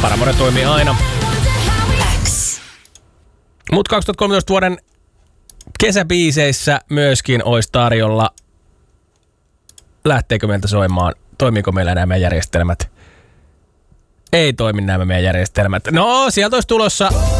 Paramore toimii aina. Mut 2013 vuoden kesäbiiseissä myöskin olisi tarjolla. Lähteekö meiltä soimaan? Toimiiko meillä nämä järjestelmät? Ei toimi nämä meidän järjestelmät. No, sieltä olisi tulossa